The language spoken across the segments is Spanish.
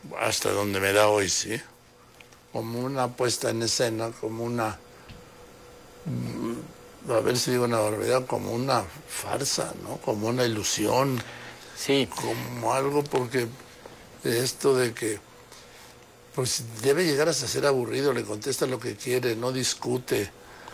hasta donde me da hoy, sí, como una puesta en escena, como una, a ver si digo una barbaridad, como una farsa, ¿no? Como una ilusión, Sí, como algo, porque esto de que pues debe llegar hasta ser aburrido, le contesta lo que quiere, no discute.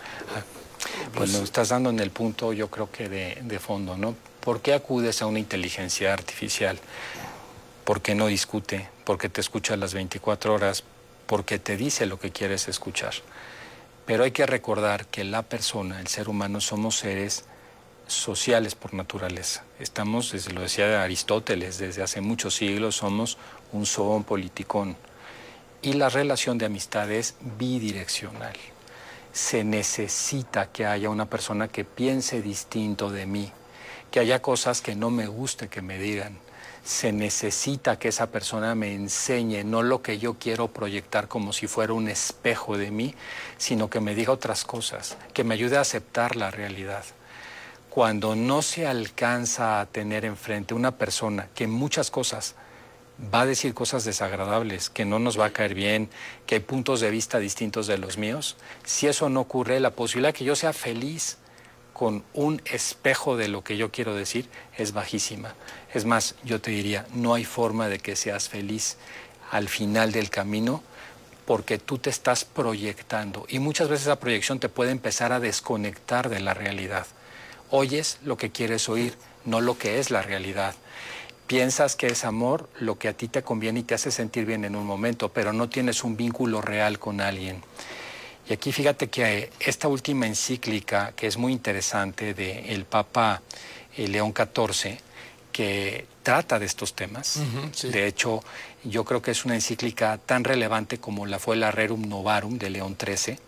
pues Pues, lo estás dando en el punto, yo creo que de fondo, ¿no? ¿Por qué acudes a una inteligencia artificial? ¿Por qué no discute? ¿Por qué te escucha las 24 horas? Porque te dice lo que quieres escuchar. Pero hay que recordar que la persona, el ser humano, somos seres sociales por naturaleza. Estamos, desde lo decía Aristóteles, desde hace muchos siglos somos un zoon politikon. Y la relación de amistad es bidireccional. Se necesita que haya una persona que piense distinto de mí, que haya cosas que no me guste que me digan. Se necesita que esa persona me enseñe no lo que yo quiero proyectar como si fuera un espejo de mí, sino que me diga otras cosas, que me ayude a aceptar la realidad. Cuando no se alcanza a tener enfrente una persona que en muchas cosas va a decir cosas desagradables, que no nos va a caer bien, que hay puntos de vista distintos de los míos, si eso no ocurre, la posibilidad de que yo sea feliz con un espejo de lo que yo quiero decir es bajísima. Es más, yo te diría, no hay forma de que seas feliz al final del camino porque tú te estás proyectando y muchas veces esa proyección te puede empezar a desconectar de la realidad. Oyes lo que quieres oír, no lo que es la realidad. Piensas que es amor lo que a ti te conviene y te hace sentir bien en un momento, pero no tienes un vínculo real con alguien. Y aquí fíjate que esta última encíclica, que es muy interesante, del Papa León XIV, que trata de estos temas. sí. De hecho, yo creo que es una encíclica tan relevante como la fue la Rerum Novarum de León XIII.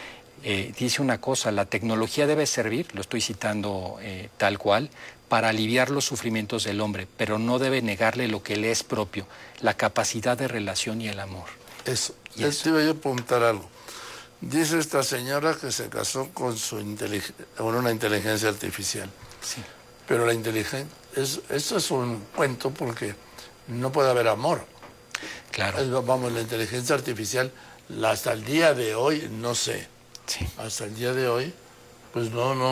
Dice una cosa, la tecnología debe servir, lo estoy citando tal cual, para aliviar los sufrimientos del hombre, pero no debe negarle lo que le es propio, la capacidad de relación y el amor. Eso. Y Te eso. iba yo a preguntar algo. Dice esta señora que se casó con con una inteligencia artificial. Sí, Pero la inteligencia, esto es un cuento porque no puede haber amor. claro. Vamos, la inteligencia artificial, hasta el día de hoy, no sé, Sí. hasta el día de hoy, pues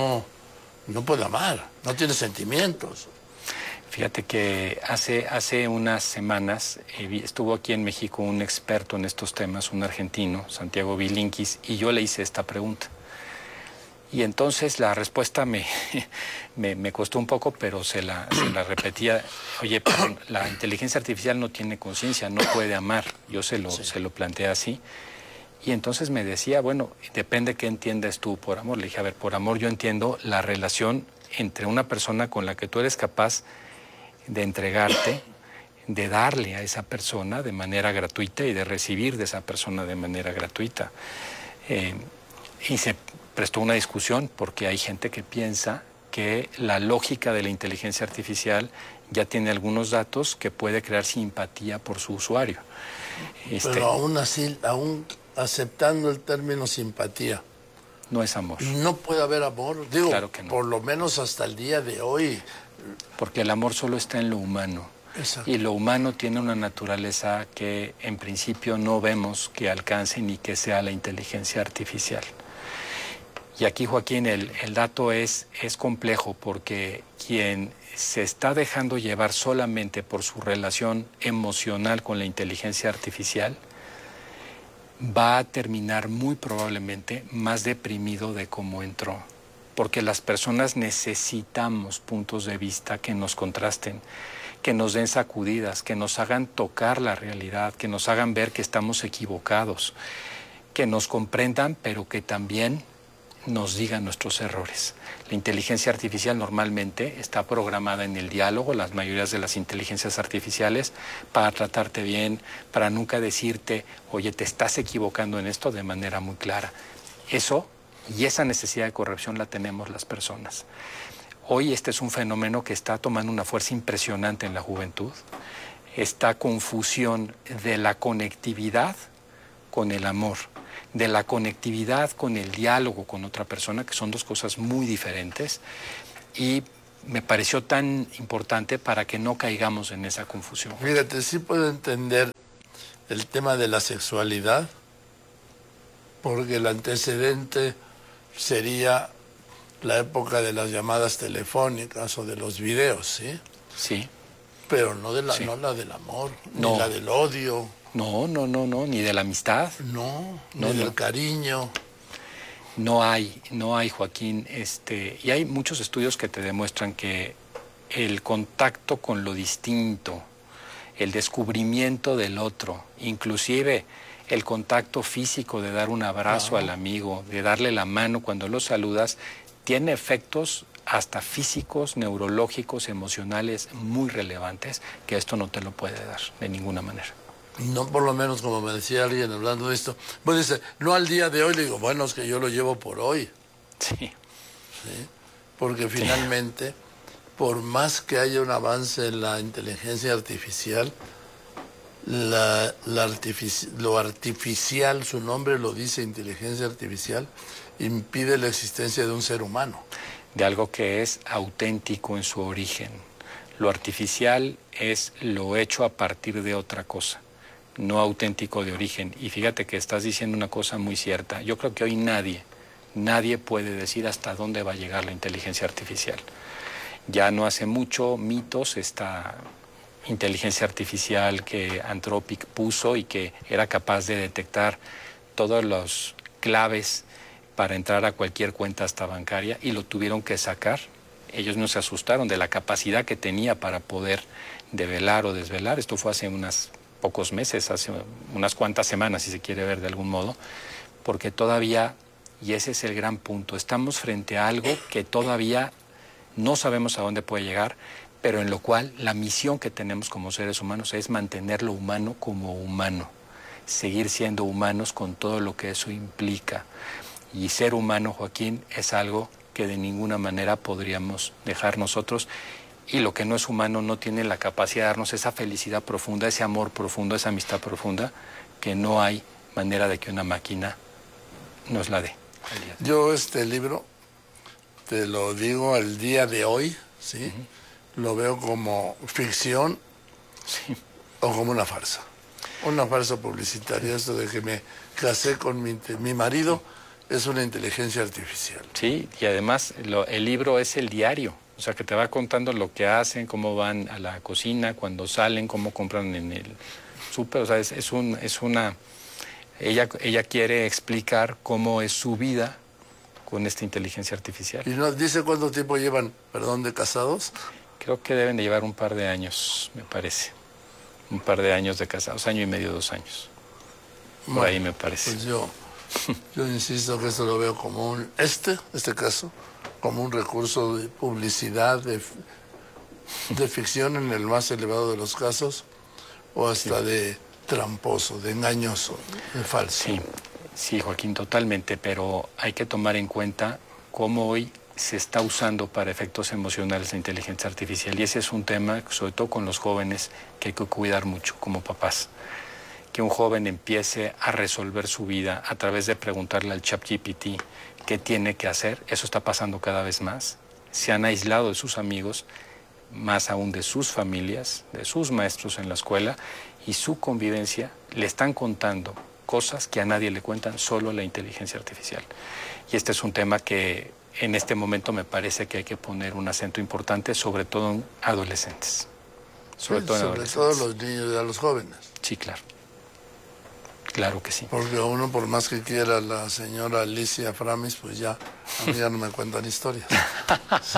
no puede amar, no tiene sentimientos. Fíjate que hace unas semanas estuvo aquí en México un experto en estos temas, un argentino, Santiago Bilinkis, y yo le hice esta pregunta. Y entonces la respuesta me costó un poco, pero se la repetía. Oye, pero la inteligencia artificial no tiene conciencia, no puede amar. Yo se lo planteé así. Y entonces me decía, bueno, depende qué entiendes tú por amor. Le dije, a ver, por amor yo entiendo la relación entre una persona con la que tú eres capaz de entregarte, de darle a esa persona de manera gratuita y de recibir de esa persona de manera gratuita. Y se prestó una discusión porque hay gente que piensa que la lógica de la inteligencia artificial ya tiene algunos datos que puede crear simpatía por su usuario. Pero aún así, aún aceptando el término simpatía, No es amor. no puede haber amor. Digo, Claro que no. por lo menos hasta el día de hoy. Porque el amor solo está en lo humano. Exacto. Y lo humano tiene una naturaleza que en principio no vemos que alcance ni que sea la inteligencia artificial. Y aquí, Joaquín, el dato es complejo porque quien se está dejando llevar solamente por su relación emocional con la inteligencia artificial va a terminar muy probablemente más deprimido de cómo entró. Porque las personas necesitamos puntos de vista que nos contrasten, que nos den sacudidas, que nos hagan tocar la realidad, que nos hagan ver que estamos equivocados, que nos comprendan, pero que también nos digan nuestros errores. La inteligencia artificial normalmente está programada en el diálogo, las mayorías de las inteligencias artificiales, para tratarte bien, para nunca decirte, oye, te estás equivocando en esto de manera muy clara. Eso y esa necesidad de corrección la tenemos las personas. Hoy este es un fenómeno que está tomando una fuerza impresionante en la juventud. Esta confusión de la conectividad con el amor, de la conectividad con el diálogo con otra persona, que son dos cosas muy diferentes, y me pareció tan importante para que no caigamos en esa confusión. Fíjate, sí puedo entender el tema de la sexualidad, porque el antecedente sería la época de las llamadas telefónicas o de los videos, ¿sí? Sí. Pero no Sí. no la del amor, No. ni la del odio. No, ni de la amistad. No, No, ni no. del cariño. No hay, Joaquín, y hay muchos estudios que te demuestran que el contacto con lo distinto, el descubrimiento del otro, inclusive el contacto físico de dar un abrazo al amigo, de darle la mano cuando lo saludas, tiene efectos hasta físicos, neurológicos, emocionales muy relevantes, que esto no te lo puede dar de ninguna manera. No, por lo menos, como me decía alguien hablando de esto, pues dice, no al día de hoy, le digo, bueno, es que yo lo llevo por hoy. Sí. ¿Sí? Porque finalmente, por más que haya un avance en la inteligencia artificial, lo artificial, su nombre lo dice, inteligencia artificial, impide la existencia de un ser humano. De algo que es auténtico en su origen. Lo artificial es lo hecho a partir de otra cosa, no auténtico de origen. Y fíjate que estás diciendo una cosa muy cierta. Yo creo que hoy nadie puede decir hasta dónde va a llegar la inteligencia artificial. Ya no hace mucho mitos esta inteligencia artificial que Anthropic puso y que era capaz de detectar todos los claves para entrar a cualquier cuenta hasta bancaria, y lo tuvieron que sacar. Ellos no se asustaron de la capacidad que tenía para poder develar o desvelar. Esto fue hace unos pocos meses, hace unas cuantas semanas, si se quiere ver de algún modo, porque todavía, y ese es el gran punto, estamos frente a algo que todavía no sabemos a dónde puede llegar, pero en lo cual la misión que tenemos como seres humanos es mantener lo humano como humano, seguir siendo humanos con todo lo que eso implica. Y ser humano, Joaquín, es algo que de ninguna manera podríamos dejar nosotros, y lo que no es humano no tiene la capacidad de darnos esa felicidad profunda, ese amor profundo, esa amistad profunda, que no hay manera de que una máquina nos la dé. Yo este libro, te lo digo al día de hoy, ¿sí? Lo veo como ficción o como una farsa. Una farsa publicitaria, esto de que me casé con mi marido, es una inteligencia artificial. Sí, y además el libro es el diario, o sea, que te va contando lo que hacen, cómo van a la cocina, cuando salen, cómo compran en el súper, o sea, ella quiere explicar cómo es su vida con esta inteligencia artificial. ¿Y nos dice cuánto tiempo llevan, perdón, de casados? Creo que deben de llevar un par de años, me parece. Un par de años de casados, 1 año y medio, 2 años. Por Bueno, ahí me parece. Pues yo insisto que esto lo veo como este caso, como un recurso de publicidad, de ficción en el más elevado de los casos, o hasta de tramposo, de engañoso, de falso. Sí, Joaquín, totalmente, pero hay que tomar en cuenta cómo hoy se está usando para efectos emocionales la inteligencia artificial, y ese es un tema, sobre todo con los jóvenes, que hay que cuidar mucho como papás. Que un joven empiece a resolver su vida a través de preguntarle al ChatGPT qué tiene que hacer, eso está pasando cada vez más. Se han aislado de sus amigos, más aún de sus familias, de sus maestros en la escuela, y su convivencia le están contando cosas que a nadie le cuentan, solo la inteligencia artificial. Y este es un tema que en este momento me parece que hay que poner un acento importante, sobre todo en adolescentes. Sobre todo los niños y a los jóvenes. Sí, claro. Claro que sí. Porque uno, por más que quiera la señora Alicia Framis, pues ya, a mí ya no me cuentan historias. Sí.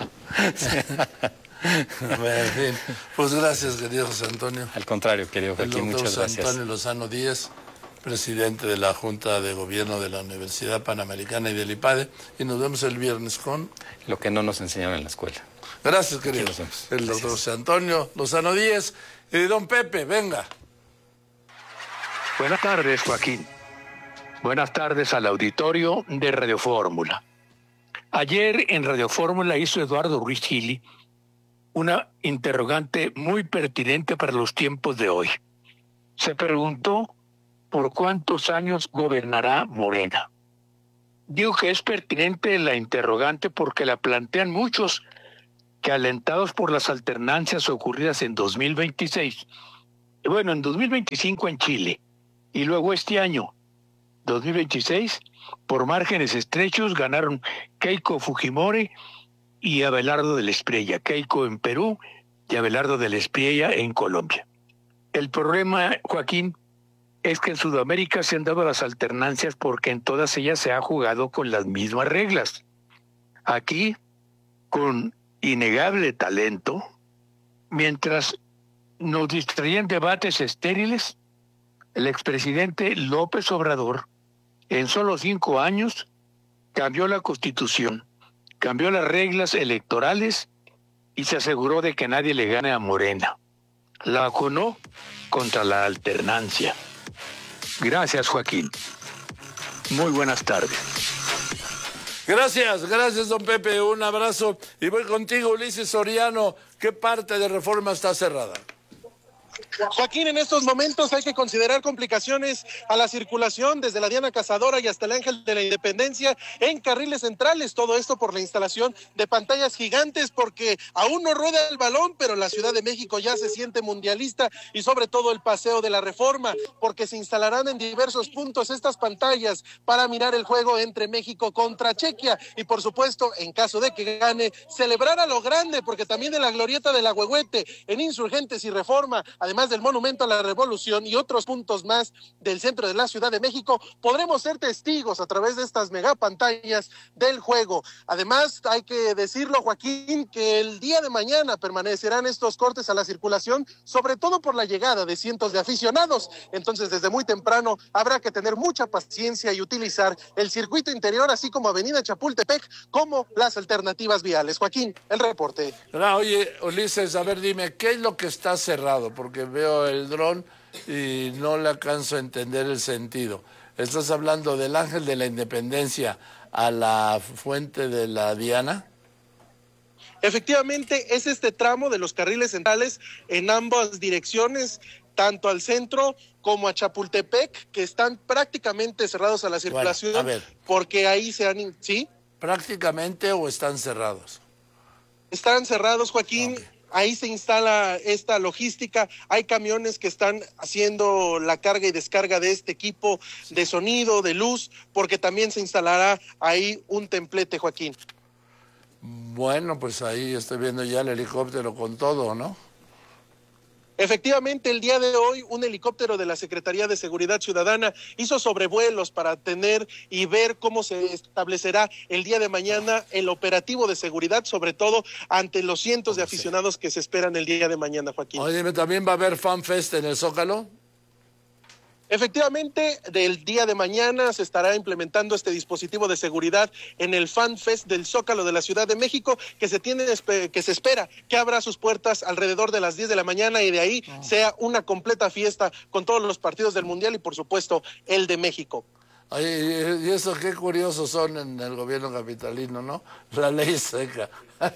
En fin, pues gracias, querido José Antonio. Al contrario, querido Joaquín, muchas gracias. José Antonio Lozano Díez, presidente de la Junta de Gobierno de la Universidad Panamericana y del IPADE, y nos vemos el viernes con... Lo que no nos enseñaron en la escuela. Gracias, querido. El doctor José Antonio Lozano Díez. Y don Pepe, venga. Buenas tardes, Joaquín. Buenas tardes al auditorio de Radio Fórmula. Ayer en Radio Fórmula hizo Eduardo Ruiz Gili una interrogante muy pertinente para los tiempos de hoy. Se preguntó por cuántos años gobernará Morena. Digo que es pertinente la interrogante porque la plantean muchos que, alentados por las alternancias ocurridas en 2026, bueno, en 2025 en Chile, y luego este año, 2026, por márgenes estrechos ganaron Keiko Fujimori y Abelardo de la Espriella. Keiko en Perú y Abelardo de la Espriella en Colombia. El problema, Joaquín, es que en Sudamérica se han dado las alternancias porque en todas ellas se ha jugado con las mismas reglas. Aquí, con innegable talento, mientras nos distraían debates estériles, el expresidente López Obrador, en solo 5 años, cambió la Constitución, cambió las reglas electorales y se aseguró de que nadie le gane a Morena. La vacunó contra la alternancia. Gracias, Joaquín. Muy buenas tardes. Gracias, don Pepe. Un abrazo. Y voy contigo, Ulises Soriano. ¿Qué parte de Reforma está cerrada? Joaquín, en estos momentos hay que considerar complicaciones a la circulación desde la Diana Cazadora y hasta el Ángel de la Independencia en carriles centrales. Todo esto por la instalación de pantallas gigantes, porque aún no rueda el balón, pero la Ciudad de México ya se siente mundialista, y sobre todo el Paseo de la Reforma, porque se instalarán en diversos puntos estas pantallas para mirar el juego entre México contra Chequia, y por supuesto, en caso de que gane, celebrar a lo grande, porque también en la glorieta de la Huehuete, en Insurgentes y Reforma, además del Monumento a la Revolución y otros puntos más del centro de la Ciudad de México, podremos ser testigos a través de estas megapantallas del juego. Además, hay que decirlo, Joaquín, que el día de mañana permanecerán estos cortes a la circulación, sobre todo por la llegada de cientos de aficionados. Entonces, desde muy temprano habrá que tener mucha paciencia y utilizar el circuito interior, así como Avenida Chapultepec, como las alternativas viales. Joaquín, el reporte. Oye, Ulises, a ver, dime, ¿qué es lo que está cerrado? Porque veo el dron y no le alcanzo a entender el sentido. ¿Estás hablando del Ángel de la Independencia a la Fuente de la Diana? Efectivamente, es este tramo de los carriles centrales en ambas direcciones, tanto al centro como a Chapultepec, que están prácticamente cerrados a la circulación. Bueno, a ver. Porque ahí se han... ¿Sí? ¿Prácticamente o están cerrados? Están cerrados, Joaquín. Okay. Ahí se instala esta logística. Hay camiones que están haciendo la carga y descarga de este equipo de sonido, de luz, porque también se instalará ahí un templete, Joaquín. Bueno, pues ahí estoy viendo ya el helicóptero con todo, ¿no? Efectivamente, el día de hoy un helicóptero de la Secretaría de Seguridad Ciudadana hizo sobrevuelos para tener y ver cómo se establecerá el día de mañana el operativo de seguridad, sobre todo ante los cientos de aficionados que se esperan el día de mañana, Joaquín. Oye, ¿también va a haber FanFest en el Zócalo? Efectivamente, del día de mañana se estará implementando este dispositivo de seguridad en el FanFest del Zócalo de la Ciudad de México, que se espera que abra sus puertas alrededor de las 10 de la mañana y de ahí sea una completa fiesta con todos los partidos del Mundial y por supuesto el de México. Oye, y eso qué curiosos son en el gobierno capitalino, ¿no? La ley seca.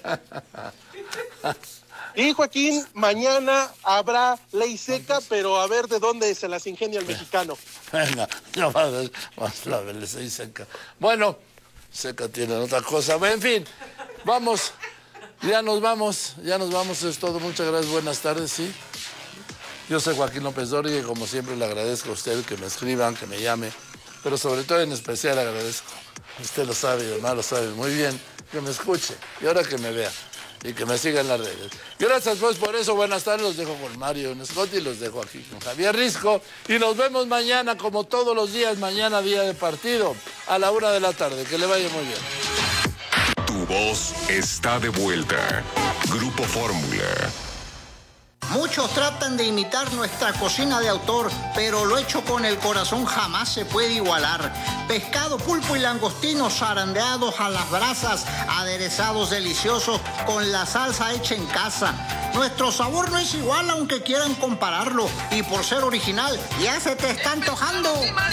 Y Joaquín, mañana habrá ley seca, pero a ver de dónde se las ingenia el mexicano. Venga, no más la ley seca. Bueno, seca tiene otra cosa. En fin, vamos, ya nos vamos, es todo. Muchas gracias, buenas tardes, sí. Yo soy Joaquín López Dóriga y como siempre le agradezco a usted que me escriban, que me llame, pero sobre todo en especial le agradezco, usted lo sabe y además lo sabe muy bien, que me escuche y ahora que me vea. Y que me sigan en las redes. Gracias pues por eso, buenas tardes, los dejo con Mario Nescotti y los dejo aquí con Javier Risco y nos vemos mañana como todos los días, mañana día de partido a la 1 de la tarde, que le vaya muy bien. Tu voz está de vuelta. Grupo Fórmula. Muchos tratan de imitar nuestra cocina de autor, pero lo hecho con el corazón jamás se puede igualar. Pescado, pulpo y langostinos zarandeados a las brasas, aderezados deliciosos con la salsa hecha en casa. Nuestro sabor no es igual aunque quieran compararlo, y por ser original ya se te está antojando.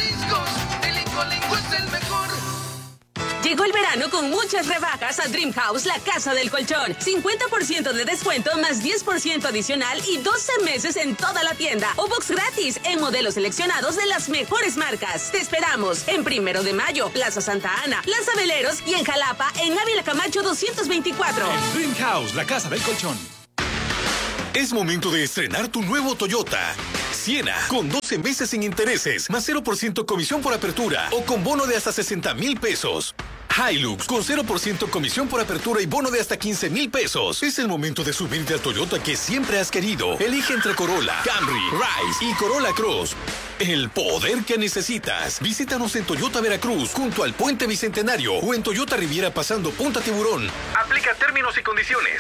Llegó el verano con muchas rebajas a Dream House, la casa del colchón. 50% de descuento más 10% adicional y 12 meses en toda la tienda. O box gratis en modelos seleccionados de las mejores marcas. Te esperamos en 1 de Mayo, Plaza Santa Ana, Plaza Veleros y en Jalapa, en Ávila Camacho 224. En Dream House, la casa del colchón. Es momento de estrenar tu nuevo Toyota. Siena, con 12 meses sin intereses, más 0% comisión por apertura o con bono de hasta 60,000 pesos. Hilux, con 0% comisión por apertura y bono de hasta 15,000 pesos. Es el momento de subirte al Toyota que siempre has querido. Elige entre Corolla, Camry, Rise y Corolla Cross. El poder que necesitas. Visítanos en Toyota Veracruz, junto al Puente Bicentenario, o en Toyota Riviera pasando Punta Tiburón. Aplica términos y condiciones.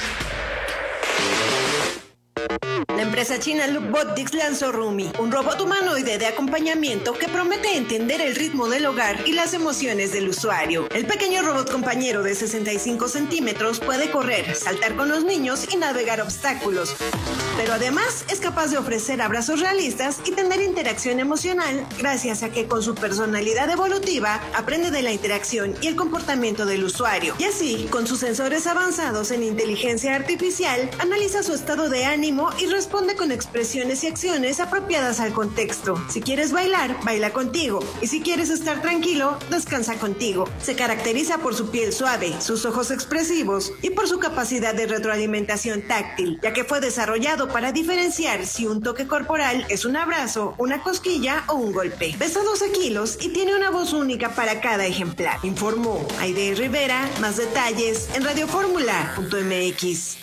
La empresa china Lookbotics lanzó Rumi, un robot humanoide de acompañamiento que promete entender el ritmo del hogar y las emociones del usuario. El pequeño robot compañero de 65 centímetros puede correr, saltar con los niños y navegar obstáculos. Pero además es capaz de ofrecer abrazos realistas y tener interacción emocional gracias a que con su personalidad evolutiva aprende de la interacción y el comportamiento del usuario. Y así, con sus sensores avanzados en inteligencia artificial, analiza su estado de ánimo y responde con expresiones y acciones apropiadas al contexto. Si quieres bailar, baila contigo. Y si quieres estar tranquilo, descansa contigo. Se caracteriza por su piel suave, sus ojos expresivos y por su capacidad de retroalimentación táctil, ya que fue desarrollado para diferenciar si un toque corporal es un abrazo, una cosquilla o un golpe. Pesa 12 kilos y tiene una voz única para cada ejemplar. Informó Aide Rivera. Más detalles en radioformula.mx.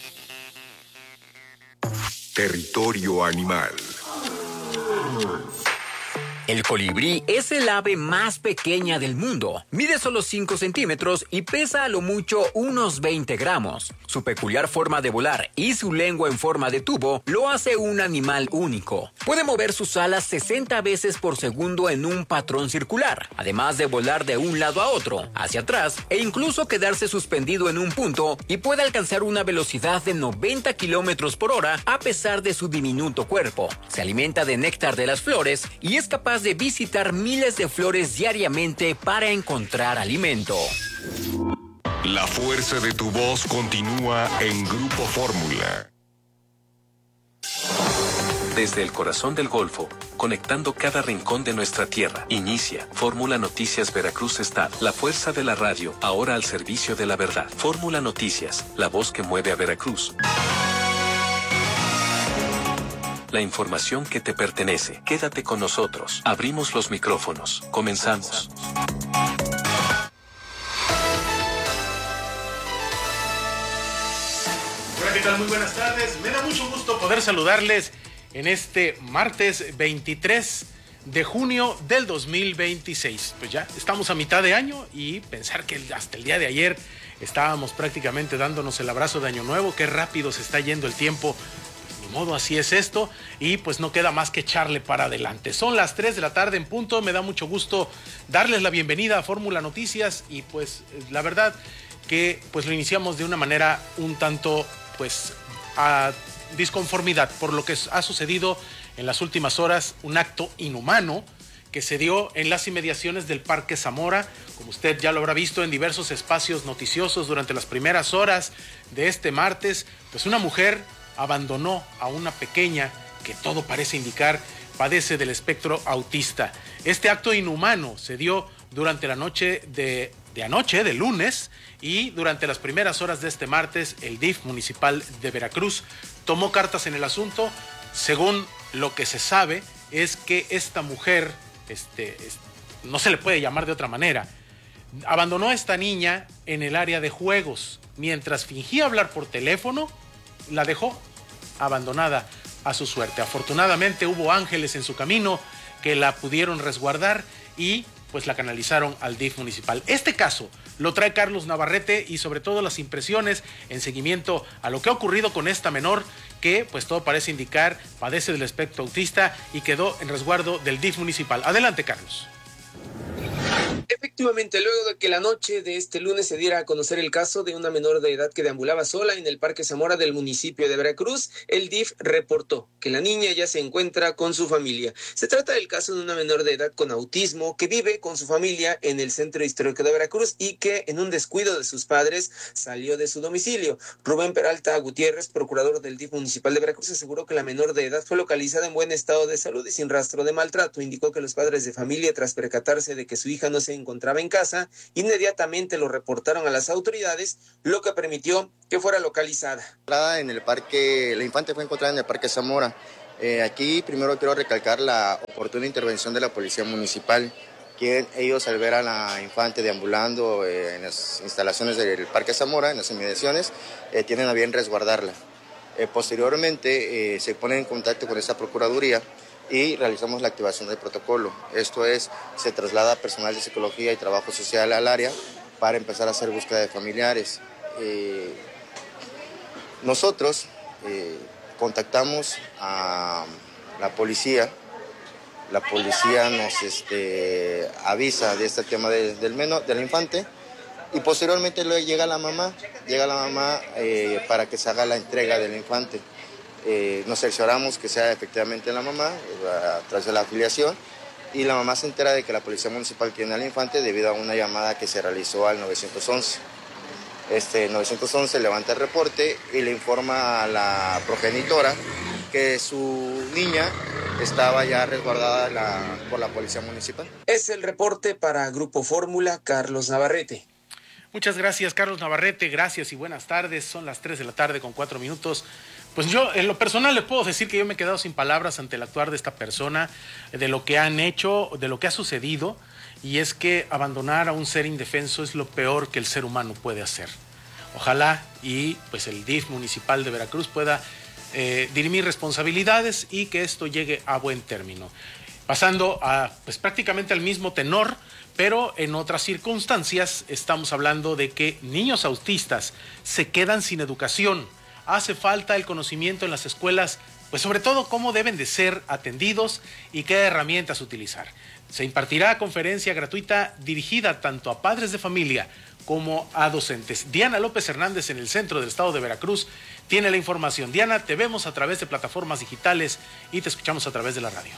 Territorio animal. El colibrí es el ave más pequeña del mundo. Mide solo 5 centímetros y pesa a lo mucho unos 20 gramos. Su peculiar forma de volar y su lengua en forma de tubo lo hace un animal único. Puede mover sus alas 60 veces por segundo en un patrón circular, además de volar de un lado a otro, hacia atrás e incluso quedarse suspendido en un punto, y puede alcanzar una velocidad de 90 kilómetros por hora a pesar de su diminuto cuerpo. Se alimenta de néctar de las flores y es capaz de visitar miles de flores diariamente para encontrar alimento. La fuerza de tu voz continúa en Grupo Fórmula. Desde el corazón del Golfo, conectando cada rincón de nuestra tierra, inicia Fórmula Noticias Veracruz Estado. La fuerza de la radio, ahora al servicio de la verdad. Fórmula Noticias, la voz que mueve a Veracruz. La información que te pertenece. Quédate con nosotros. Abrimos los micrófonos. Comenzamos. Hola, ¿qué tal? Muy buenas tardes. Me da mucho gusto poder saludarles en este martes 23 de junio del 2026. Pues ya estamos a mitad de año y pensar que hasta el día de ayer estábamos prácticamente dándonos el abrazo de Año Nuevo. Qué rápido se está yendo el tiempo. Ni modo, así es esto, y pues no queda más que echarle para adelante. Son las 3 de la tarde en punto. Me da mucho gusto darles la bienvenida a Fórmula Noticias, y pues la verdad que pues lo iniciamos de una manera un tanto pues a disconformidad por lo que ha sucedido en las últimas horas. Un acto inhumano que se dio en las inmediaciones del Parque Zamora, como usted ya lo habrá visto en diversos espacios noticiosos durante las primeras horas de este martes. Pues una mujer abandonó a una pequeña que todo parece indicar padece del espectro autista. Este acto inhumano se dio durante la noche de lunes, y durante las primeras horas de este martes el DIF municipal de Veracruz tomó cartas en el asunto. Según lo que se sabe es que esta mujer, no se le puede llamar de otra manera, abandonó a esta niña en el área de juegos. Mientras fingía hablar por teléfono, la dejó abandonada a su suerte. Afortunadamente hubo ángeles en su camino que la pudieron resguardar y pues la canalizaron al DIF municipal. Este caso lo trae Carlos Navarrete, y sobre todo las impresiones en seguimiento a lo que ha ocurrido con esta menor que pues todo parece indicar padece del espectro autista y quedó en resguardo del DIF municipal. Adelante, Carlos. Efectivamente, luego de que la noche de este lunes se diera a conocer el caso de una menor de edad que deambulaba sola en el Parque Zamora del municipio de Veracruz, el DIF reportó que la niña ya se encuentra con su familia. Se trata del caso de una menor de edad con autismo que vive con su familia en el Centro Histórico de Veracruz y que en un descuido de sus padres salió de su domicilio. Rubén Peralta Gutiérrez, procurador del DIF municipal de Veracruz, aseguró que la menor de edad fue localizada en buen estado de salud y sin rastro de maltrato. Indicó que los padres de familia, tras percatarse de que su hija no se encontraba en casa, inmediatamente lo reportaron a las autoridades, lo que permitió que fuera localizada. En el parque, la infante fue encontrada en el Parque Zamora. Aquí primero quiero recalcar la oportuna intervención de la Policía Municipal, que ellos al ver a la infante deambulando en las instalaciones del Parque Zamora, en las inmediaciones, tienen a bien resguardarla. Posteriormente se ponen en contacto con esta Procuraduría y realizamos la activación del protocolo. Esto es, se traslada personal de psicología y trabajo social al área para empezar a hacer búsqueda de familiares. Nosotros contactamos a la policía. La policía nos avisa de este tema del menor, del infante, y posteriormente luego llega la mamá para que se haga la entrega del infante. Nos cercioramos que sea efectivamente la mamá a través de la afiliación, y la mamá se entera de que la Policía Municipal tiene al infante debido a una llamada que se realizó al 911. 911 levanta el reporte y le informa a la progenitora que su niña estaba ya resguardada por la Policía Municipal. Es el reporte para Grupo Fórmula, Carlos Navarrete. Muchas gracias, Carlos Navarrete, gracias y buenas tardes. Son las 3 de la tarde con 4 minutos. Pues yo, en lo personal, le puedo decir que yo me he quedado sin palabras ante el actuar de esta persona, de lo que han hecho, de lo que ha sucedido, y es que abandonar a un ser indefenso es lo peor que el ser humano puede hacer. Ojalá y pues el DIF municipal de Veracruz pueda dirimir responsabilidades y que esto llegue a buen término. Pasando a pues prácticamente al mismo tenor, pero en otras circunstancias estamos hablando de que niños autistas se quedan sin educación. Hace falta el conocimiento en las escuelas, pues sobre todo cómo deben de ser atendidos y qué herramientas utilizar. Se impartirá conferencia gratuita dirigida tanto a padres de familia como a docentes. Diana López Hernández, en el centro del estado de Veracruz, tiene la información. Diana, te vemos a través de plataformas digitales y te escuchamos a través de la radio.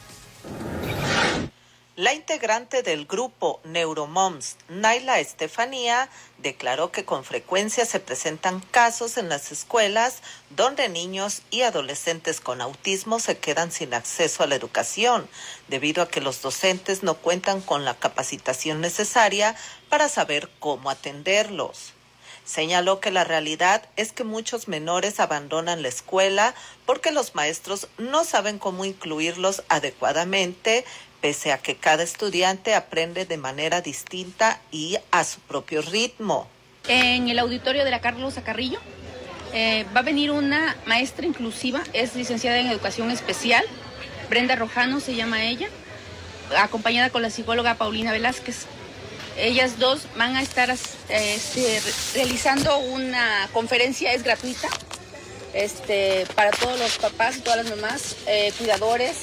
La integrante del grupo Neuromoms, Naila Estefanía, declaró que con frecuencia se presentan casos en las escuelas donde niños y adolescentes con autismo se quedan sin acceso a la educación, debido a que los docentes no cuentan con la capacitación necesaria para saber cómo atenderlos. Señaló que la realidad es que muchos menores abandonan la escuela porque los maestros no saben cómo incluirlos adecuadamente, pese a que cada estudiante aprende de manera distinta y a su propio ritmo. En el auditorio de la Carlos Carrillo va a venir una maestra inclusiva, es licenciada en Educación Especial, Brenda Rojano se llama ella, acompañada con la psicóloga Paulina Velázquez. Ellas dos van a estar realizando una conferencia, es gratuita, para todos los papás y todas las mamás, cuidadores.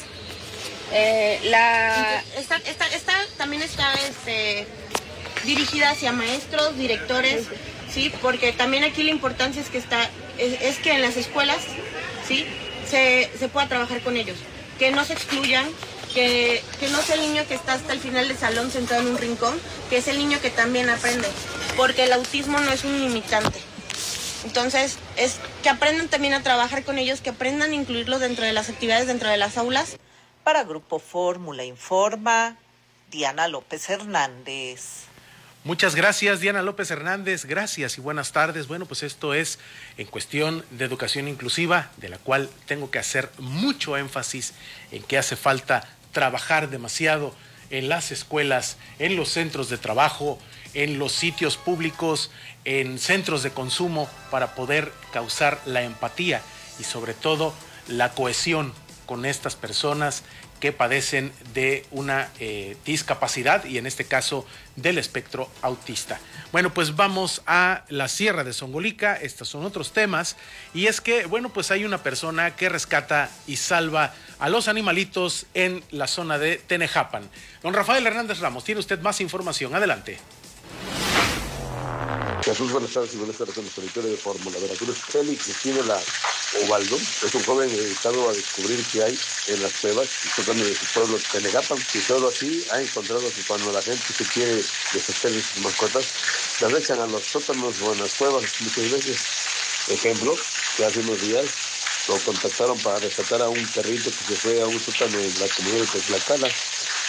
Esta también está dirigida hacia maestros, directores, sí, porque también aquí la importancia es que es que en las escuelas, sí, se pueda trabajar con ellos, que no se excluyan, que no sea el niño que está hasta el final del salón sentado en un rincón, que es el niño que también aprende, porque el autismo no es un limitante. Entonces, es que aprendan también a trabajar con ellos, que aprendan a incluirlos dentro de las actividades, dentro de las aulas. Para Grupo Fórmula informa Diana López Hernández. Muchas gracias, Diana López Hernández, gracias y buenas tardes. Bueno, pues esto es en cuestión de educación inclusiva, de la cual tengo que hacer mucho énfasis en que hace falta trabajar demasiado en las escuelas, en los centros de trabajo, en los sitios públicos, en centros de consumo, para poder causar la empatía y sobre todo la cohesión con estas personas que padecen de una discapacidad y en este caso del espectro autista. Bueno, pues vamos a la Sierra de Zongolica, estos son otros temas, y es que, bueno, pues hay una persona que rescata y salva a los animalitos en la zona de Tenejapan. Don Rafael Hernández Ramos, tiene usted más información, adelante. Jesús, buenas tardes y buenas tardes a nuestro auditorio de Fórmula Veracruz. Félix Espínola Ovaldo es un joven dedicado a descubrir qué hay en las cuevas tocando de su pueblo Tenejapan, y todo así ha encontrado que cuando la gente se quiere deshacer de sus mascotas, las echan a los sótanos o en las cuevas muchas veces. Ejemplo, que hace unos días lo contactaron para rescatar a un perrito que se fue a un sótano en la comunidad de Tlaxcala.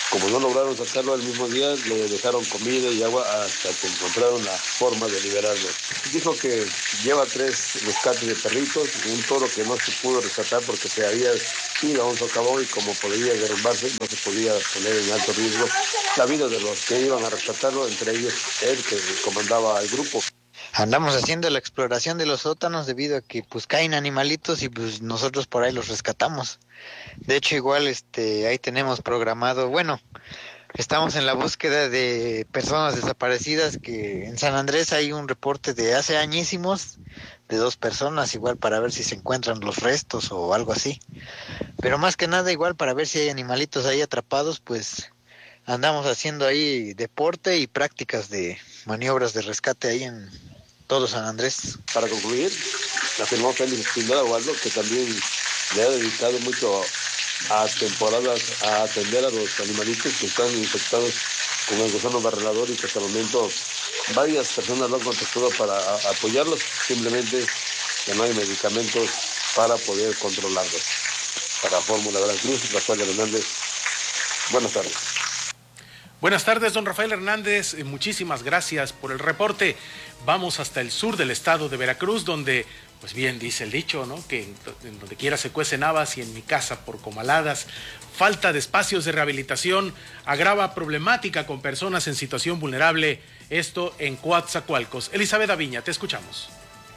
Como no lograron sacarlo el mismo día, le dejaron comida y agua hasta que encontraron la forma de liberarlo. Dijo que lleva 3 rescates de perritos, un toro que no se pudo rescatar porque se había ido a un socavón y como podía derrumbarse, no se podía poner en alto riesgo la vida de los que iban a rescatarlo, entre ellos él, que comandaba el grupo. Andamos haciendo la exploración de los sótanos debido a que pues caen animalitos y pues nosotros por ahí los rescatamos. De hecho igual ahí tenemos programado, bueno, estamos en la búsqueda de personas desaparecidas, que en San Andrés hay un reporte de hace añísimos de 2 personas, igual para ver si se encuentran los restos o algo así. Pero más que nada igual para ver si hay animalitos ahí atrapados, pues andamos haciendo ahí deporte y prácticas de maniobras de rescate ahí en todo San Andrés. Para concluir, afirmó Félix Espinosa Waldo que también le ha dedicado mucho a temporadas a atender a los animalitos que están infectados con el gusano barrenador y que hasta el momento varias personas lo han contactado para apoyarlos, simplemente que no hay medicamentos para poder controlarlos. Para Fórmula Veracruz, Rafael Hernández, buenas tardes. Buenas tardes, don Rafael Hernández, muchísimas gracias por el reporte. Vamos hasta el sur del estado de Veracruz, donde, pues bien dice el dicho, ¿no? Que en donde quiera se cuecen habas y en mi casa por comaladas. Falta de espacios de rehabilitación agrava problemática con personas en situación vulnerable, esto en Coatzacoalcos. Elizabeth Aviña, te escuchamos.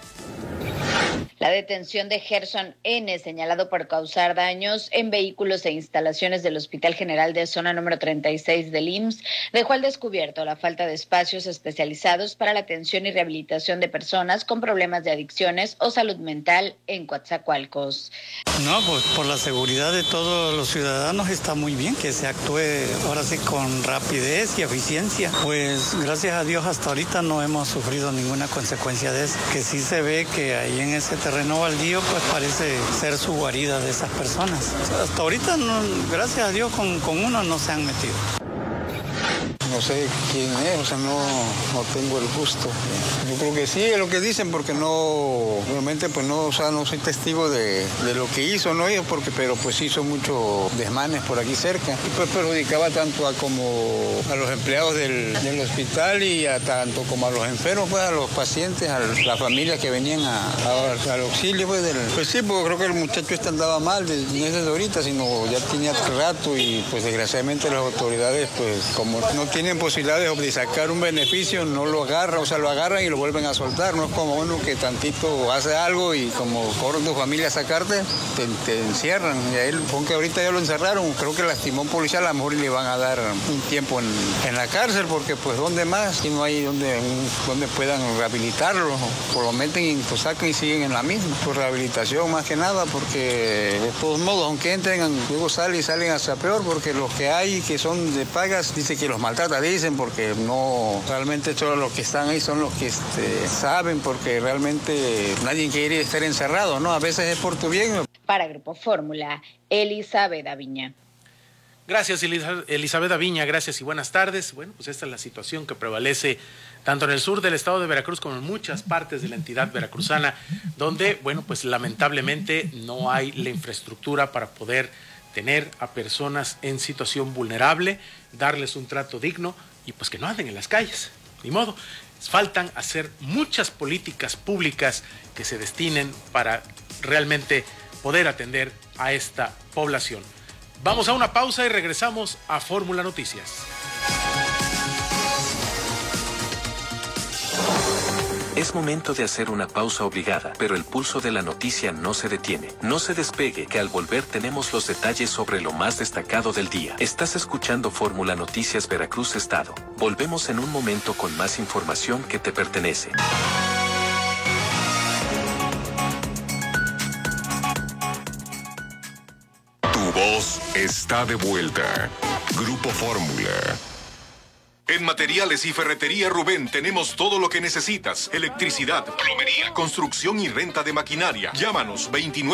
La detención de Gerson N., señalado por causar daños en vehículos e instalaciones del Hospital General de Zona número 36 del IMSS, dejó al descubierto la falta de espacios especializados para la atención y rehabilitación de personas con problemas de adicciones o salud mental en Coatzacoalcos. No, pues por la seguridad de todos los ciudadanos está muy bien que se actúe ahora sí con rapidez y eficiencia. Pues gracias a Dios hasta ahorita no hemos sufrido ninguna consecuencia de eso. Que sí se ve que ahí en ese terreno baldío pues parece ser su guarida de esas personas. Hasta ahorita no, gracias a Dios con uno no se han metido. No sé quién es, o sea, no tengo el gusto. Yo creo que sí, es lo que dicen, porque no, realmente pues no, o sea, no soy testigo de lo que hizo, ¿no? Pero pues hizo muchos desmanes por aquí cerca. Y pues perjudicaba tanto como a los empleados del hospital y tanto como a los enfermos, pues a los pacientes, a las familias que venían al auxilio, pues sí, porque creo que el muchacho andaba mal, no es desde ahorita, sino ya tenía rato y pues desgraciadamente las autoridades pues como no tienen posibilidades de sacar un beneficio, no lo agarran, o sea, lo agarran y lo vuelven a soltar. No es como uno que tantito hace algo y como corren tu familia a sacarte, te encierran. Y a él, aunque ahorita ya lo encerraron, creo que lastimó un policía, a lo mejor le van a dar un tiempo en la cárcel, porque pues ¿dónde más? Si no hay donde puedan rehabilitarlo, pues lo meten y lo sacan y siguen en la misma. Pues rehabilitación más que nada, porque de todos modos, aunque entren, luego salen hasta peor, porque los que hay que son de pagas, dice que los maltrata, dicen, porque no, realmente todos los que están ahí son los que saben, porque realmente nadie quiere estar encerrado, ¿no? A veces es por tu bien. Para Grupo Fórmula, Elizabeth Aviña. Gracias, Elizabeth Aviña, gracias y buenas tardes. Bueno, pues esta es la situación que prevalece tanto en el sur del estado de Veracruz como en muchas partes de la entidad veracruzana, donde, bueno, pues lamentablemente no hay la infraestructura para poder tener a personas en situación vulnerable, darles un trato digno y pues que no anden en las calles, ni modo. Faltan hacer muchas políticas públicas que se destinen para realmente poder atender a esta población. Vamos a una pausa y regresamos a Fórmula Noticias. Es momento de hacer una pausa obligada, pero el pulso de la noticia no se detiene. No se despegue, que al volver tenemos los detalles sobre lo más destacado del día. Estás escuchando Fórmula Noticias Veracruz Estado. Volvemos en un momento con más información que te pertenece. Tu voz está de vuelta. Grupo Fórmula. En Materiales y Ferretería Rubén tenemos todo lo que necesitas. Electricidad, plomería, construcción y renta de maquinaria. Llámanos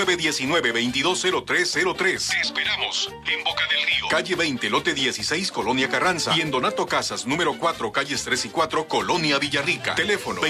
2919-220303. Te esperamos en Boca del Río, calle 20, lote 16, Colonia Carranza. Y en Donato Casas, número 4, calles 3 y 4, Colonia Villarrica. Teléfono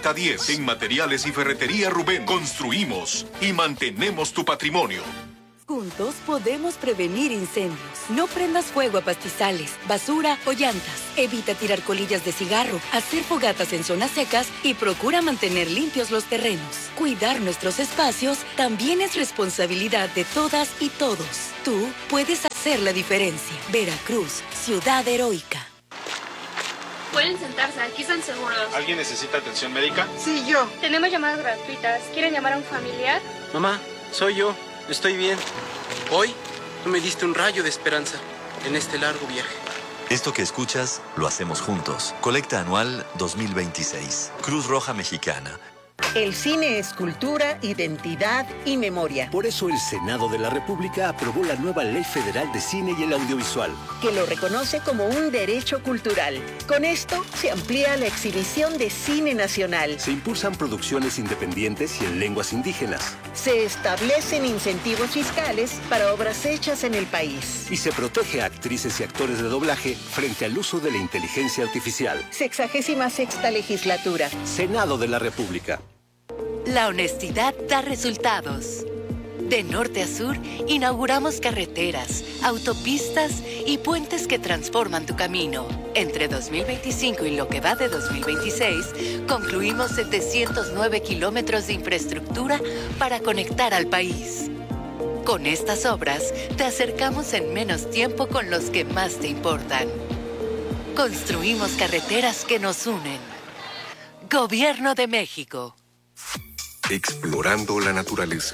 2911-305010. En Materiales y Ferretería Rubén construimos y mantenemos tu patrimonio. Juntos podemos prevenir incendios. No prendas fuego a pastizales, basura o llantas. Evita tirar colillas de cigarro, hacer fogatas en zonas secas y procura mantener limpios los terrenos. Cuidar nuestros espacios también es responsabilidad de todas y todos. Tú puedes hacer la diferencia. Veracruz, ciudad heroica. Pueden sentarse, aquí están seguros. ¿Alguien necesita atención médica? Sí, yo. Tenemos llamadas gratuitas. ¿Quieren llamar a un familiar? Mamá, soy yo. Estoy bien. Hoy tú me diste un rayo de esperanza en este largo viaje. Esto que escuchas, lo hacemos juntos. Colecta anual 2026. Cruz Roja Mexicana. El cine es cultura, identidad y memoria. Por eso el Senado de la República aprobó la nueva Ley Federal de Cine y el Audiovisual, que lo reconoce como un derecho cultural. Con esto se amplía la exhibición de cine nacional. Se impulsan producciones independientes y en lenguas indígenas. Se establecen incentivos fiscales para obras hechas en el país. Y se protege a actrices y actores de doblaje frente al uso de la inteligencia artificial. 66ª legislatura. Senado de la República. La honestidad da resultados. De norte a sur, inauguramos carreteras, autopistas y puentes que transforman tu camino. Entre 2025 y lo que va de 2026, concluimos 709 kilómetros de infraestructura para conectar al país. Con estas obras, te acercamos en menos tiempo con los que más te importan. Construimos carreteras que nos unen. Gobierno de México. Explorando la naturaleza.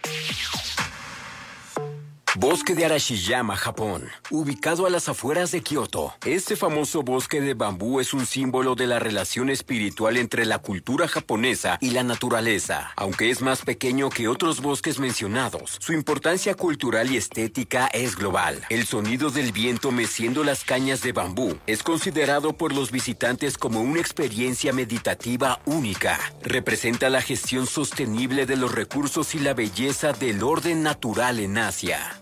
Bosque de Arashiyama, Japón, ubicado a las afueras de Kioto. Este famoso bosque de bambú es un símbolo de la relación espiritual entre la cultura japonesa y la naturaleza. Aunque es más pequeño que otros bosques mencionados, su importancia cultural y estética es global. El sonido del viento meciendo las cañas de bambú es considerado por los visitantes como una experiencia meditativa única. Representa la gestión sostenible de los recursos y la belleza del orden natural en Asia.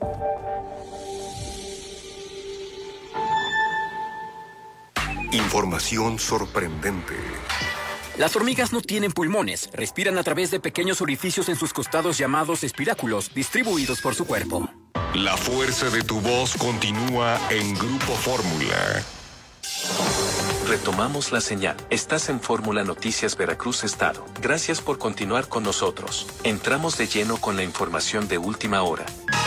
Información sorprendente. Las hormigas no tienen pulmones, respiran a través de pequeños orificios en sus costados llamados espiráculos, distribuidos por su cuerpo. La fuerza de tu voz continúa en Grupo Fórmula. Retomamos la señal. Estás en Fórmula Noticias Veracruz Estado. Gracias por continuar con nosotros. Entramos de lleno con la información de última hora.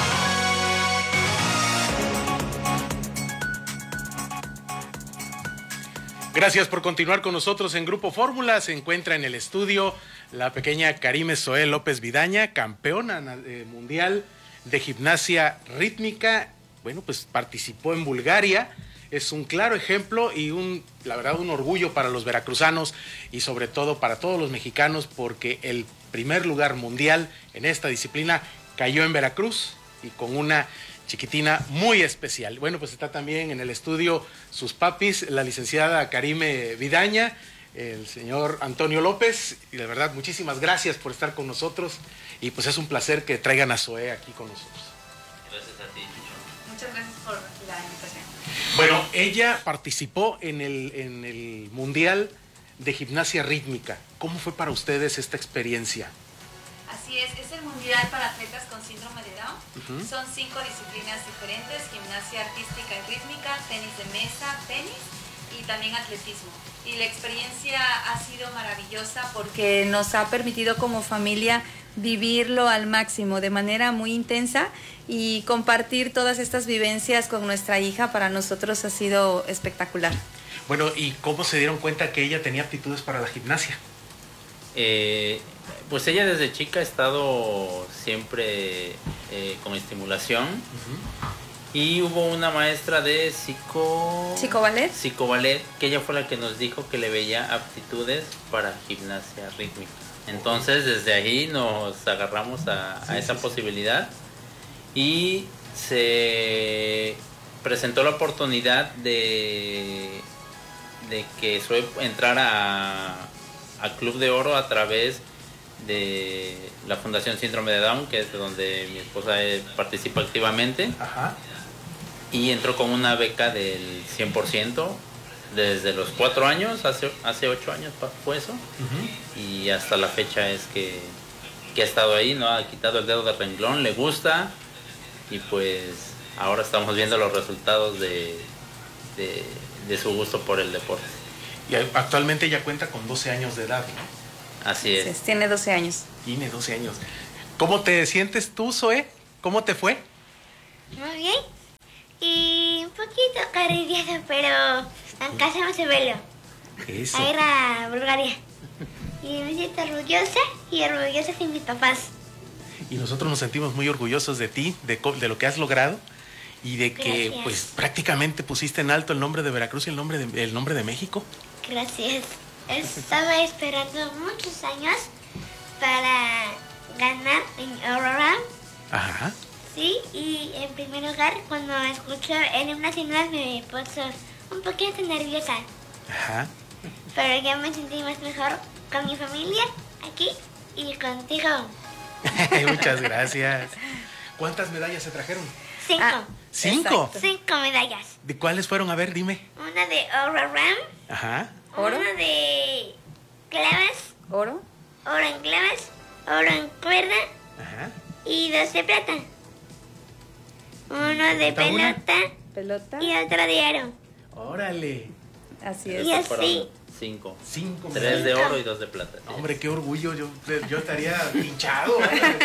Gracias por continuar con nosotros en Grupo Fórmula. Se encuentra en el estudio la pequeña Karime Zoé López Vidaña, campeona mundial de gimnasia rítmica. Bueno, pues participó en Bulgaria. Es un claro ejemplo y la verdad, un orgullo para los veracruzanos y sobre todo para todos los mexicanos, porque el primer lugar mundial en esta disciplina cayó en Veracruz y con una chiquitina muy especial. Bueno, pues está también en el estudio sus papis, la licenciada Karime Vidaña, el señor Antonio López, y de verdad muchísimas gracias por estar con nosotros y pues es un placer que traigan a Zoé aquí con nosotros. Gracias a ti. Muchas gracias por la invitación. Bueno, ella participó en el Mundial de Gimnasia Rítmica. ¿Cómo fue para ustedes esta experiencia? Así es el Mundial para atletas con síndrome de Down. Son 5 disciplinas diferentes: gimnasia artística y rítmica, tenis de mesa, tenis y también atletismo. Y la experiencia ha sido maravillosa porque nos ha permitido como familia vivirlo al máximo, de manera muy intensa, y compartir todas estas vivencias con nuestra hija para nosotros ha sido espectacular. Bueno, ¿y cómo se dieron cuenta que ella tenía aptitudes para la gimnasia? Pues ella desde chica ha estado siempre con estimulación. Y hubo una maestra de psicoballet, que ella fue la que nos dijo que le veía aptitudes para gimnasia rítmica. Entonces desde ahí nos agarramos a esa posibilidad y se presentó la oportunidad de que Zoé entrara a Club de Oro a través de la Fundación Síndrome de Down, que es de donde mi esposa participa activamente. Ajá. Y entró con una beca del 100% desde los 4 años, hace 8 años fue eso. Y hasta la fecha es que ha estado ahí, no ha quitado el dedo del renglón, le gusta y pues ahora estamos viendo los resultados de su gusto por el deporte. Y actualmente ella cuenta con 12 años de edad, ¿no? Así es. Sí, tiene 12 años. Tiene 12 años. ¿Cómo te sientes tú, Zoe? ¿Cómo te fue? Muy bien. Y un poquito carrillado, pero en casa no se velo. Eso. A ir a Bulgaria. Y me siento orgullosa y orgullosa de mis papás. Y nosotros nos sentimos muy orgullosos de ti, de lo que has logrado y de que Gracias. pues prácticamente pusiste en alto el nombre de Veracruz y el nombre de México. Gracias. Estaba esperando muchos años para ganar en Aurora. Ajá. Sí, y en primer lugar, cuando escucho el himno nacional me puso un poquito nerviosa. Ajá. Pero ya me sentí más mejor con mi familia aquí y contigo. Muchas gracias. ¿Cuántas medallas se trajeron? 5. ¿5? 5 medallas. ¿De cuáles fueron? A ver, dime. Una de Aurora, Ajá. ¿Oro? una de clavas, ¿Oro? oro en clavas, oro en cuerda Ajá. y 2 de plata. Uno de ¿Falta una? pelota y otro de aro. Órale. Así es. Y así. 5. 5. 3 de oro y 2 de plata. Hombre, qué orgullo. Yo estaría hinchado.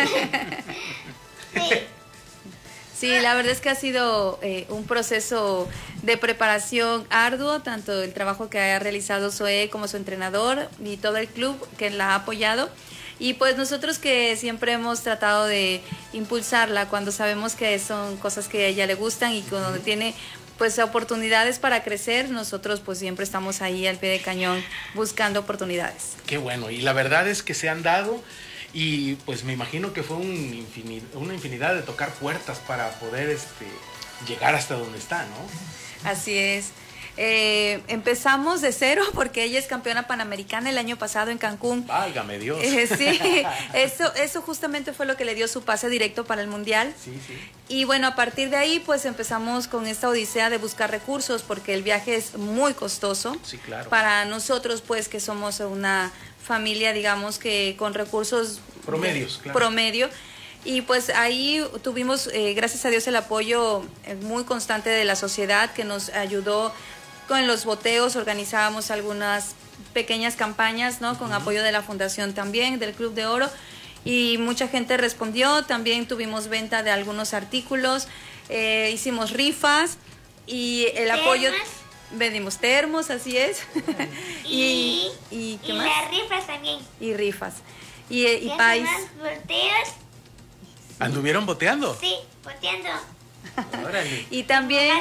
Sí, la verdad es que ha sido un proceso de preparación arduo, tanto el trabajo que ha realizado Zoe como su entrenador y todo el club que la ha apoyado. Y pues nosotros que siempre hemos tratado de impulsarla cuando sabemos que son cosas que a ella le gustan y cuando tiene pues oportunidades para crecer, nosotros pues siempre estamos ahí al pie de cañón buscando oportunidades. Qué bueno, y la verdad es que se han dado y pues me imagino que fue una infinidad de tocar puertas para poder llegar hasta donde está, ¿no? Así es. Empezamos de cero porque ella es campeona panamericana el año pasado en Cancún. Válgame Dios. Sí, eso justamente fue lo que le dio su pase directo para el Mundial. Sí, sí. Y bueno, a partir de ahí pues empezamos con esta odisea de buscar recursos porque el viaje es muy costoso. Sí, claro. Para nosotros pues que somos una familia digamos que con recursos promedios, claro. Promedio. Y pues ahí tuvimos, gracias a Dios, el apoyo muy constante de la sociedad que nos ayudó con los boteos, organizábamos algunas pequeñas campañas, ¿no? Con apoyo de la fundación también, del Club de Oro, y mucha gente respondió, también tuvimos venta de algunos artículos, hicimos rifas y el apoyo, vendimos termos, así es, y ¿qué más? Las rifas también. Y rifas, y pais. Más volteos. ¿Anduvieron boteando? Sí, boteando. Órale. Y también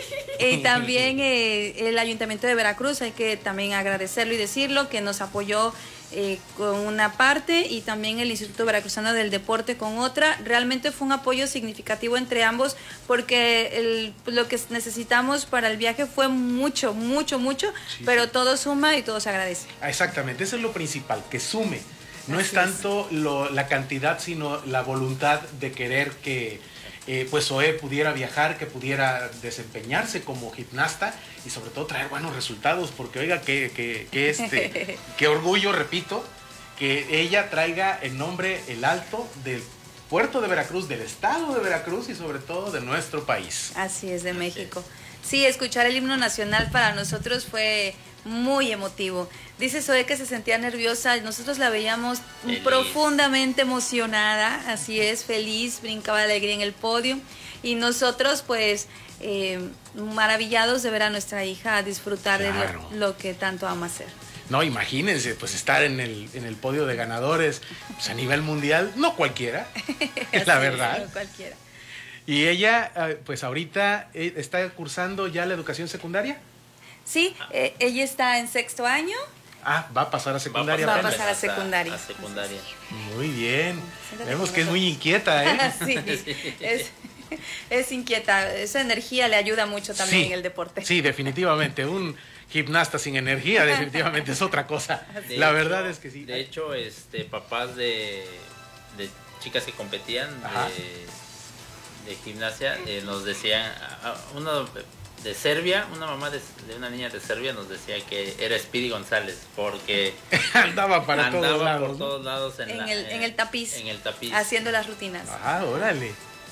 el Ayuntamiento de Veracruz, hay que también agradecerlo y decirlo, que nos apoyó con una parte y también el Instituto Veracruzano del Deporte con otra. Realmente fue un apoyo significativo entre ambos porque lo que necesitamos para el viaje fue mucho, sí, pero todo suma y todo se agradece. Exactamente, eso es lo principal, que sume. No es tanto la cantidad, sino la voluntad de querer que pues Zoe pudiera viajar, que pudiera desempeñarse como gimnasta y sobre todo traer buenos resultados, porque oiga, qué orgullo, repito, que ella traiga el nombre, el alto del puerto de Veracruz, del estado de Veracruz y sobre todo de nuestro país. Así es, de México. Sí, escuchar el himno nacional para nosotros fue muy emotivo. Dice Zoe que se sentía nerviosa, nosotros la veíamos profundamente emocionada, así es, feliz, brincaba de alegría en el podio y nosotros pues maravillados de ver a nuestra hija disfrutar de lo que tanto ama hacer. No, imagínense, pues estar en el podio de ganadores pues, a nivel mundial, no cualquiera, la verdad. No cualquiera. Y ella, pues ahorita está cursando ya la educación secundaria. Sí, ella está en 6º año. Va a pasar a secundaria. Va a pasar a secundaria. Muy bien. Vemos que es muy inquieta, ¿eh? Sí, es inquieta. Esa energía le ayuda mucho también en el deporte. Sí, definitivamente. Un gimnasta sin energía definitivamente es otra cosa. La verdad es que sí. De hecho, papás de chicas que competían de gimnasia nos decían, uno de Serbia, una mamá de una niña de Serbia nos decía que era Speedy González porque andaba por todos lados en el tapiz, haciendo las rutinas. Órale.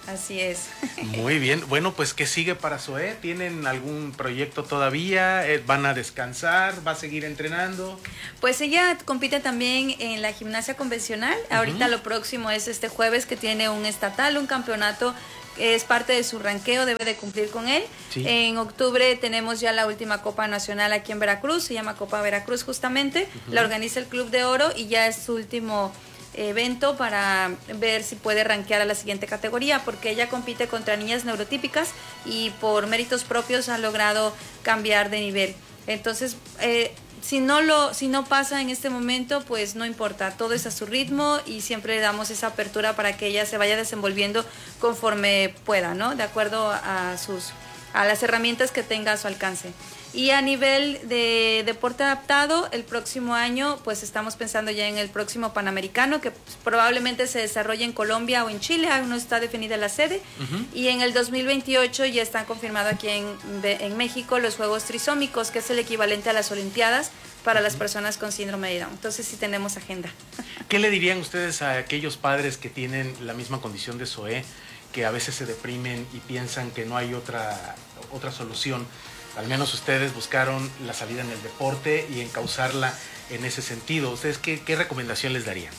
Así es. Muy bien. Bueno, pues ¿qué sigue para Zoé? ¿Tienen algún proyecto todavía? ¿Van a descansar? ¿Va a seguir entrenando? Pues ella compite también en la gimnasia convencional. Ahorita lo próximo es este jueves, que tiene un estatal, un campeonato. Es parte de su ranqueo, debe de cumplir con él. Sí. En octubre tenemos ya la última Copa Nacional aquí en Veracruz, se llama Copa Veracruz justamente. La organiza el Club de Oro y ya es su último evento para ver si puede rankear a la siguiente categoría, porque ella compite contra niñas neurotípicas y por méritos propios ha logrado cambiar de nivel. Entonces, si no pasa en este momento, pues no importa, todo es a su ritmo y siempre le damos esa apertura para que ella se vaya desenvolviendo conforme pueda, ¿no? De acuerdo a las herramientas que tenga a su alcance. Y a nivel de deporte adaptado, el próximo año, pues estamos pensando ya en el próximo Panamericano, que probablemente se desarrolle en Colombia o en Chile, aún no está definida la sede. Y en el 2028 ya están confirmados aquí en México los Juegos Trisómicos, que es el equivalente a las Olimpiadas para las personas con síndrome de Down. Entonces sí tenemos agenda. ¿Qué le dirían ustedes a aquellos padres que tienen la misma condición de Zoé, que a veces se deprimen y piensan que no hay otra solución? Al menos ustedes buscaron la salida en el deporte y encauzarla en ese sentido. ¿Ustedes qué recomendación les darían?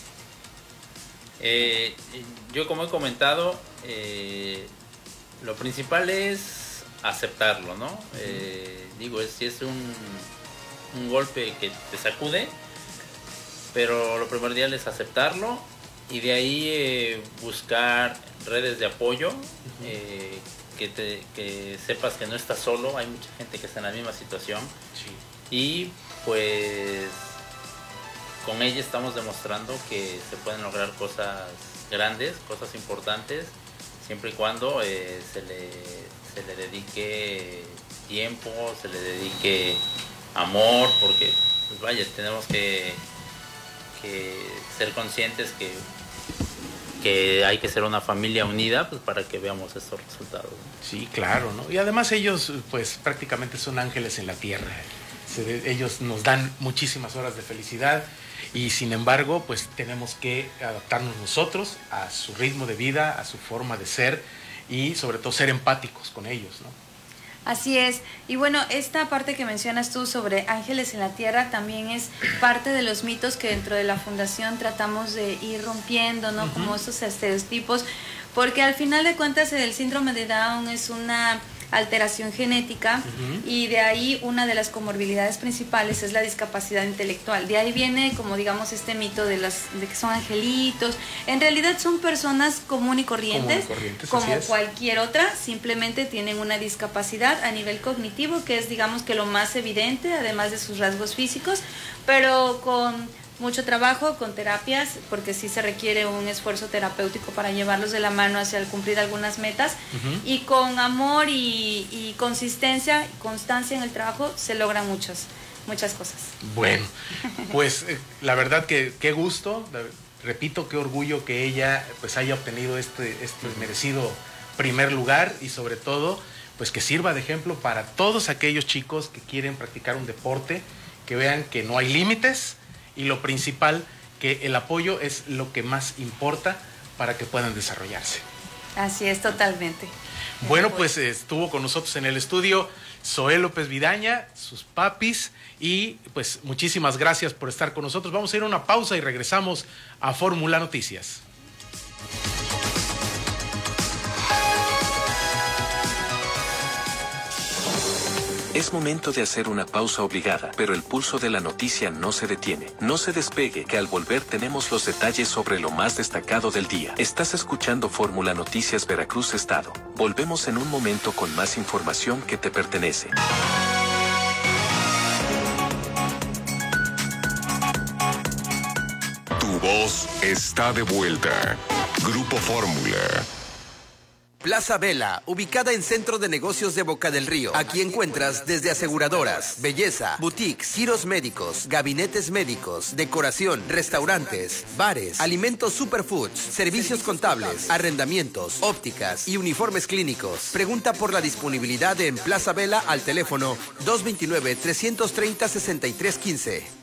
Yo, como he comentado, lo principal es aceptarlo, ¿no? Si es un golpe que te sacude, pero lo primordial es aceptarlo y de ahí buscar redes de apoyo, que sepas que no estás solo, hay mucha gente que está en la misma situación. Sí. Y pues con ella estamos demostrando que se pueden lograr cosas grandes, cosas importantes, siempre y cuando se le dedique tiempo, se le dedique amor, porque pues vaya, tenemos que ser conscientes que hay que ser una familia unida, pues, para que veamos estos resultados. Sí, claro, ¿no? Y además ellos pues prácticamente son ángeles en la tierra. Ellos nos dan muchísimas horas de felicidad y sin embargo pues tenemos que adaptarnos nosotros a su ritmo de vida, a su forma de ser y sobre todo ser empáticos con ellos, ¿no? Así es. Y bueno, esta parte que mencionas tú sobre ángeles en la tierra también es parte de los mitos que dentro de la fundación tratamos de ir rompiendo, ¿no? Como estos estereotipos, porque al final de cuentas el síndrome de Down es una alteración genética y de ahí una de las comorbilidades principales es la discapacidad intelectual. De ahí viene, como digamos, este mito de que son angelitos. En realidad son personas común y corrientes como cualquier otra, simplemente tienen una discapacidad a nivel cognitivo, que es, digamos, que lo más evidente, además de sus rasgos físicos, pero con mucho trabajo, con terapias, porque sí se requiere un esfuerzo terapéutico para llevarlos de la mano hacia el cumplir algunas metas, y con amor y consistencia y constancia en el trabajo se logran muchas cosas. Bueno, pues la verdad que qué gusto, repito, qué orgullo que ella pues haya obtenido este merecido primer lugar y sobre todo pues que sirva de ejemplo para todos aquellos chicos que quieren practicar un deporte, que vean que no hay límites. Y lo principal, que el apoyo es lo que más importa para que puedan desarrollarse. Así es, totalmente. Bueno, pues estuvo con nosotros en el estudio Zoé López Vidaña, sus papis, y pues muchísimas gracias por estar con nosotros. Vamos a ir a una pausa y regresamos a Fórmula Noticias. Es momento de hacer una pausa obligada, pero el pulso de la noticia no se detiene. No se despegue, que al volver tenemos los detalles sobre lo más destacado del día. Estás escuchando Fórmula Noticias Veracruz Estado. Volvemos en un momento con más información que te pertenece. Tu voz está de vuelta. Grupo Fórmula. Plaza Vela, ubicada en Centro de Negocios de Boca del Río. Aquí encuentras desde aseguradoras, belleza, boutiques, giros médicos, gabinetes médicos, decoración, restaurantes, bares, alimentos superfoods, servicios contables, arrendamientos, ópticas y uniformes clínicos. Pregunta por la disponibilidad en Plaza Vela al teléfono 229-330-6315.